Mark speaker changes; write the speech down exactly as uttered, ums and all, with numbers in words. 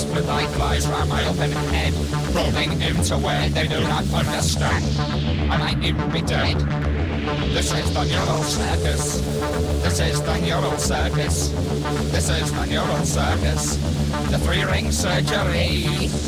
Speaker 1: with like flies round my open head, rolling into where they do not understand. I might even be dead. This is the neural circus. This is the neural circus. This is the neural circus. The three-ring surgery.